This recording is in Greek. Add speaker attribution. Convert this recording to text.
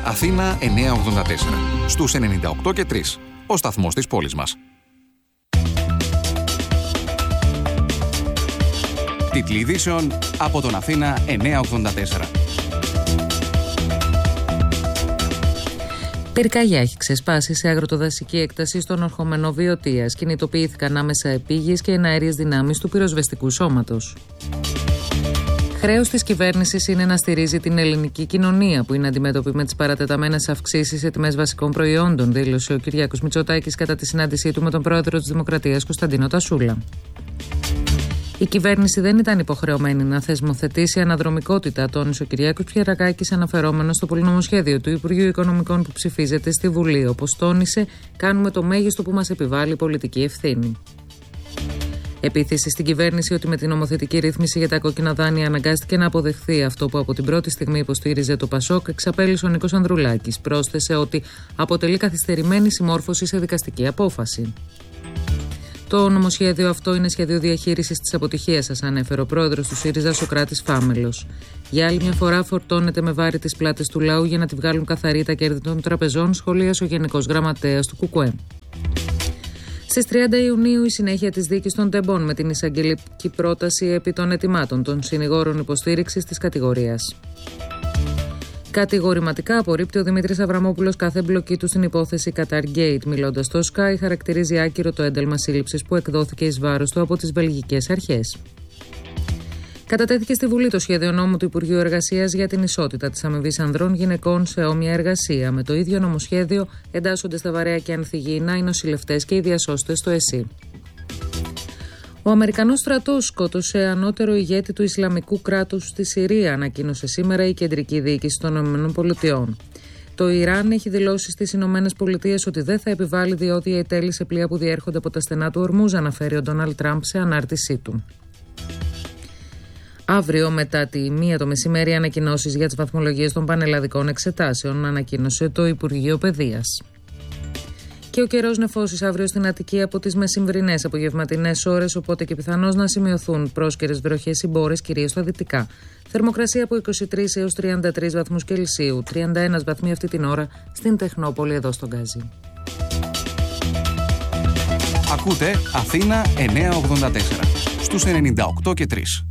Speaker 1: Αθήνα 984. Στους 98 και 3. Ο σταθμός της πόλης μας. Τίτλοι ειδήσεων από τον Αθήνα 984.
Speaker 2: Πυρκαγιά έχει ξεσπάσει σε αγροτοδασική έκταση στον ορχομενό Βιωτίας. Κινητοποιήθηκαν άμεσα επίγειες και εναέριες δυνάμεις του πυροσβεστικού σώματος. Χρέος της κυβέρνησης είναι να στηρίζει την ελληνική κοινωνία, που είναι αντιμέτωπη με τις παρατεταμένες αυξήσεις σε τιμές βασικών προϊόντων, δήλωσε ο Κυριάκος Μητσοτάκης κατά τη συνάντησή του με τον πρόεδρο της Δημοκρατίας Κωνσταντίνο Τασούλα. Η κυβέρνηση δεν ήταν υποχρεωμένη να θεσμοθετήσει αναδρομικότητα, τόνισε ο Κυριάκος Πιερακάκης, αναφερόμενος στο πολυνομοσχέδιο του Υπουργείου Οικονομικών που ψηφίζεται στη Βουλή. Όπως τόνισε, κάνουμε το μέγιστο που μας επιβάλλει η πολιτική ευθύνη. Επίθεση στην κυβέρνηση ότι με την νομοθετική ρύθμιση για τα κόκκινα δάνεια αναγκάστηκε να αποδεχθεί αυτό που από την πρώτη στιγμή υποστήριζε το Πασόκ, εξαπέλυσε ο Νίκος Ανδρουλάκης. Πρόσθεσε ότι αποτελεί καθυστερημένη συμμόρφωση σε δικαστική απόφαση. Το νομοσχέδιο αυτό είναι σχέδιο διαχείρισης της αποτυχίας σας, ανέφερε ο πρόεδρος του ΣΥΡΙΖΑ Σωκράτης Φάμελος. Για άλλη μια φορά φορτώνεται με βάρη τις πλάτες του λαού για να τη βγάλουν καθαρή τα κέρδη των τραπεζών, σχολίασε ο Γενικός Γραμματέας του ΚΚΕ. Στις 30 Ιουνίου η συνέχεια της δίκης των τεμπών με την εισαγγελική πρόταση επί των αιτημάτων των συνηγόρων υποστήριξης της κατηγορίας. Κατηγορηματικά απορρίπτει ο Δημήτρης Αβραμόπουλος κάθε εμπλοκή του στην υπόθεση Qatargate. Μιλώντας στο Sky, χαρακτηρίζει άκυρο το ένταλμα σύλληψης που εκδόθηκε εις βάρος του από τις βελγικές αρχές. Κατατέθηκε στη Βουλή το σχέδιο νόμου του Υπουργείου Εργασίας για την ισότητα της αμοιβής ανδρών γυναικών σε όμοια εργασία. Με το ίδιο νομοσχέδιο εντάσσονται στα βαρέα και ανθυγιεινά οι νοσηλευτές και οι διασώστες στο ΕΣΥ. Ο Αμερικανός στρατός σκότωσε ανώτερο ηγέτη του Ισλαμικού κράτους στη Συρία, ανακοίνωσε σήμερα η κεντρική διοίκηση των ΗΠΑ. Το Ιράν έχει δηλώσει στις ΗΠΑ ότι δεν θα επιβάλλει διόδια ή τέλη σε πλοία που διέρχονται από τα στενά του Ορμούζ, αναφέρει ο Ντόναλντ Τραμπ σε ανάρτησή του. Αύριο μετά τη 1 το μεσημέρι ανακοινώσεις για τις βαθμολογίες των πανελλαδικών εξετάσεων, ανακοίνωσε το Υπουργείο Παιδείας. Και ο καιρός νεφώσεις αύριο στην Αττική από τις μεσημβρινές απογευματινές ώρες, οπότε και πιθανώς να σημειωθούν πρόσκαιρες βροχές ή μπόρες, κυρίως στα δυτικά. Θερμοκρασία από 23 έως 33 βαθμούς Κελσίου, 31 βαθμοί αυτή την ώρα στην Τεχνόπολη εδώ στον Γκάζι.
Speaker 1: Ακούτε Αθήνα 984 στους 98 και 3.